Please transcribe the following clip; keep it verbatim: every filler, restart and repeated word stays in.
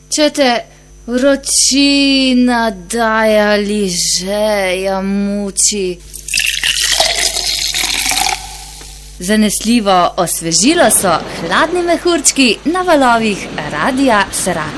Če te vročina daje ali žeja muči. Zanesljivo osvežilo so hladni mehurčki na valovih Radia Sraka.